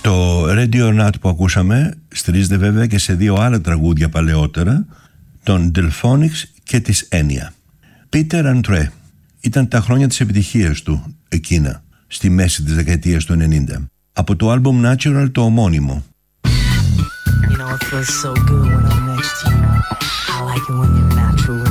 Το Ready or Not που ακούσαμε στηρίζεται βέβαια και σε δύο άλλα τραγούδια παλαιότερα, των Delphonics και της Enya. Peter Andre, ήταν τα χρόνια της επιτυχίας του εκείνα, στη μέση της δεκαετίας του 90. Από το άλμπουμ Natural το ομώνυμο. You know, it feels so good when I'm next to you. I like it when you're natural.